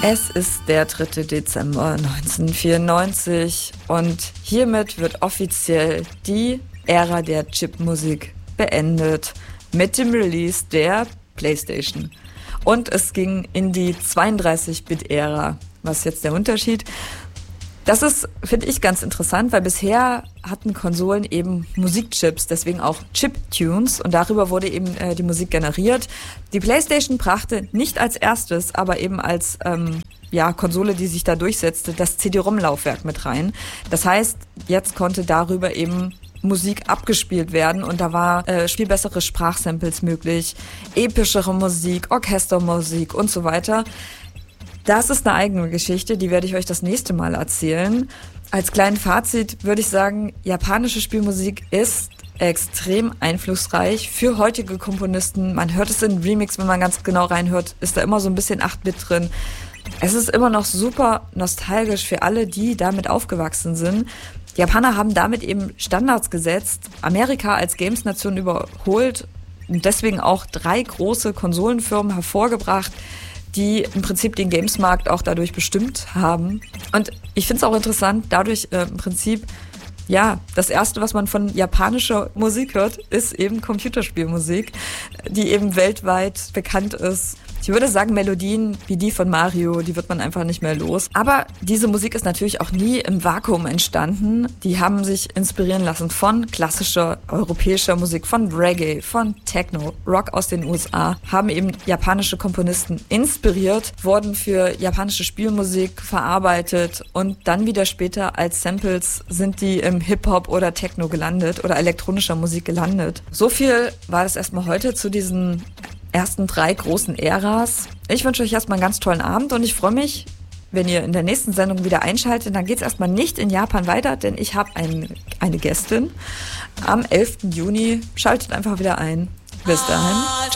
Es ist der 3. Dezember 1994 und hiermit wird offiziell die Ära der Chipmusik beendet mit dem Release der PlayStation. Und es ging in die 32-Bit-Ära. Was ist jetzt der Unterschied? Das ist, finde ich, ganz interessant, weil bisher hatten Konsolen eben Musikchips, deswegen auch Chiptunes, und darüber wurde eben die Musik generiert. Die PlayStation brachte nicht als erstes, aber eben als Konsole, die sich da durchsetzte, das CD-ROM-Laufwerk mit rein. Das heißt, jetzt konnte darüber eben Musik abgespielt werden und da war viel bessere Sprachsamples möglich, epischere Musik, Orchestermusik und so weiter. Das ist eine eigene Geschichte, die werde ich euch das nächste Mal erzählen. Als kleinen Fazit würde ich sagen, japanische Spielmusik ist extrem einflussreich für heutige Komponisten. Man hört es in Remix, wenn man ganz genau reinhört, ist da immer so ein bisschen 8-Bit drin. Es ist immer noch super nostalgisch für alle, die damit aufgewachsen sind. Die Japaner haben damit eben Standards gesetzt, Amerika als Games-Nation überholt und deswegen auch 3 große Konsolenfirmen hervorgebracht, die im Prinzip den Games-Markt auch dadurch bestimmt haben. Und ich finde es auch interessant, dadurch im Prinzip, das Erste, was man von japanischer Musik hört, ist eben Computerspielmusik, die eben weltweit bekannt ist. Ich würde sagen, Melodien wie die von Mario, die wird man einfach nicht mehr los. Aber diese Musik ist natürlich auch nie im Vakuum entstanden. Die haben sich inspirieren lassen von klassischer europäischer Musik, von Reggae, von Techno, Rock aus den USA, haben eben japanische Komponisten inspiriert, wurden für japanische Spielmusik verarbeitet und dann wieder später als Samples sind die im Hip-Hop oder Techno gelandet oder elektronischer Musik gelandet. So viel war das erstmal heute zu diesen ersten 3 großen Äras. Ich wünsche euch erstmal einen ganz tollen Abend und ich freue mich, wenn ihr in der nächsten Sendung wieder einschaltet. Dann geht es erstmal nicht in Japan weiter, denn ich habe eine Gästin am 11. Juni. Schaltet einfach wieder ein. Bis dahin. Ciao.